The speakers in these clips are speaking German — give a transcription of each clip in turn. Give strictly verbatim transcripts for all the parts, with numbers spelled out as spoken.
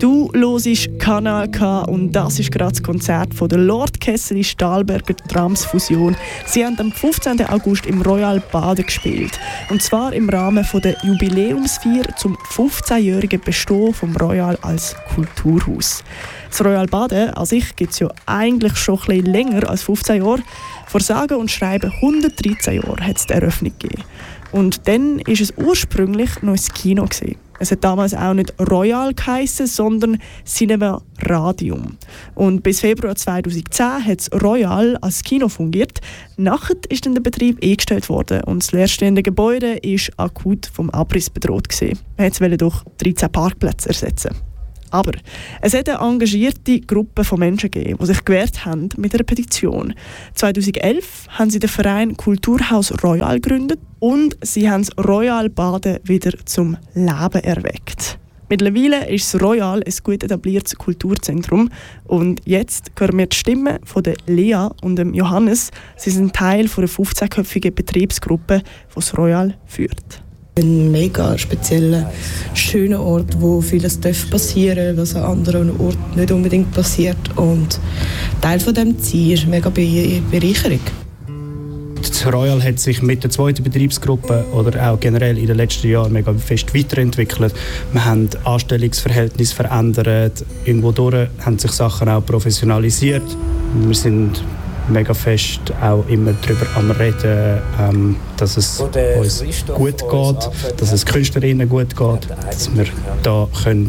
Du hörst Kanal K und das ist gerade das Konzert von der Lord Kessely Stahlberger Drums Fusion. Sie haben am fünfzehnten August im Royal Baden gespielt. Und zwar im Rahmen von der Jubiläumsfeier zum fünfzehnjährigen Bestehen vom Royal als Kulturhaus. Das Royal Baden an sich gibt es ja eigentlich schon ein bisschen länger als fünfzehn Jahre. Vor sage und schreibe hundertdreizehn Jahren hat es die Eröffnung gegeben. Und dann war es ursprünglich noch ein Kino gewesen. Es hat damals auch nicht Royal geheissen, sondern Cinema Radium. Und bis Februar zweitausendzehn hat das Royal als Kino fungiert. Nachher ist dann der Betrieb eingestellt worden und das leerstehende Gebäude war akut vom Abriss bedroht gewesen. Man wollte es durch dreizehn Parkplätze ersetzen. Aber es hat eine engagierte Gruppe von Menschen gegeben, die sich gewehrt haben mit einer Petition. zweitausendelf haben sie den Verein Kulturhaus Royal gegründet und sie haben das Royal Baden wieder zum Leben erweckt. Mittlerweile ist das Royal ein gut etabliertes Kulturzentrum und jetzt hören wir die Stimmen von der Lea und dem Johannes. Sie sind Teil einer fünfzehnköpfigen Betriebsgruppe, die das Royal führt. Ein mega spezieller, schöner Ort, wo vieles passieren darf, was an anderen Orten nicht unbedingt passiert. Und Teil von dem Ziel ist eine mega Be- Bereicherung. Das Royal hat sich mit der zweiten Betriebsgruppe oder auch generell in den letzten Jahren mega fest weiterentwickelt. Wir haben Anstellungsverhältnisse verändert, irgendwo durch haben sich Sachen auch professionalisiert. Wir sind mega fest auch immer darüber am Reden, ähm, dass es uns gut geht, dass es Künstlerinnen gut geht, dass wir da können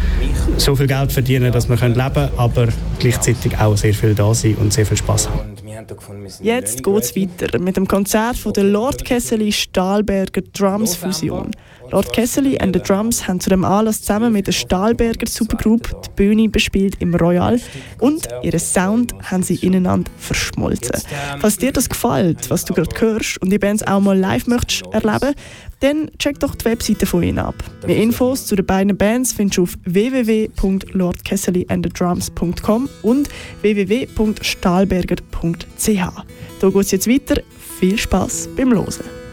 so viel Geld verdienen, dass wir leben können, aber gleichzeitig auch sehr viel da sein und sehr viel Spass haben. Jetzt geht es weiter mit dem Konzert von der Lord Kessely Stahlberger Drums Fusion. Lord Kessely and the Drums haben zu dem Anlass zusammen mit der Stahlberger Supergroup die Bühne bespielt im Royal und ihren Sound haben sie ineinander verschmolzen. Falls dir das gefällt, was du gerade hörst und die Bands auch mal live möchtest erleben, dann check doch die Webseite von ihnen ab. Mehr Infos zu den beiden Bands findest du auf w w w punkt lord kessely and the drums punkt com und w w w punkt stahlberger punkt c h. Hier geht es jetzt weiter. Viel Spass beim Hören.